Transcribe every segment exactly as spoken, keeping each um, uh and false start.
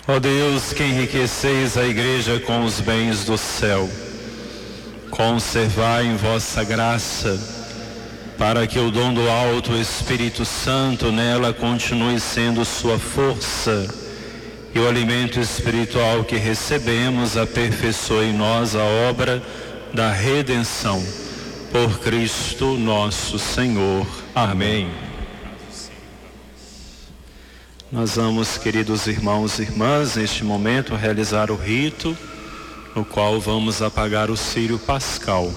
Ó Deus, que enriqueceis a Igreja com os bens do céu, conservai em vossa graça, para que o dom do alto Espírito Santo nela continue sendo sua força, e o alimento espiritual que recebemos aperfeiçoe em nós a obra da redenção. Por Cristo nosso Senhor. Amém. Nós vamos, queridos irmãos e irmãs, neste momento realizar o rito no qual vamos apagar o círio pascal.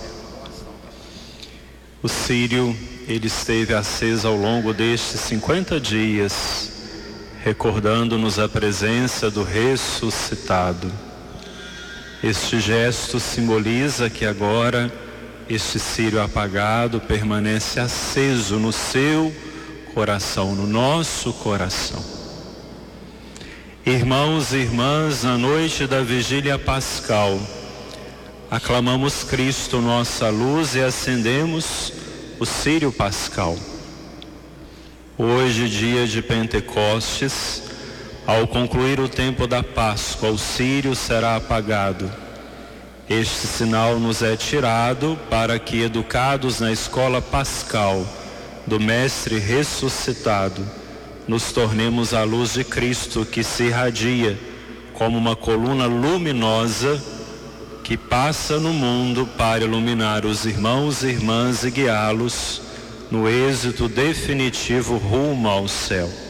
O círio, ele esteve aceso ao longo destes cinquenta dias, recordando-nos a presença do ressuscitado. Este gesto simboliza que agora este círio apagado permanece aceso no seu coração, no nosso coração. Irmãos e irmãs, na noite da vigília pascal, aclamamos Cristo, nossa luz, e acendemos o círio pascal. Hoje, dia de Pentecostes, ao concluir o tempo da Páscoa, o círio será apagado. Este sinal nos é tirado para que, educados na escola pascal do Mestre ressuscitado, nos tornemos a luz de Cristo que se irradia como uma coluna luminosa que passa no mundo para iluminar os irmãos e irmãs e guiá-los no êxito definitivo rumo ao céu.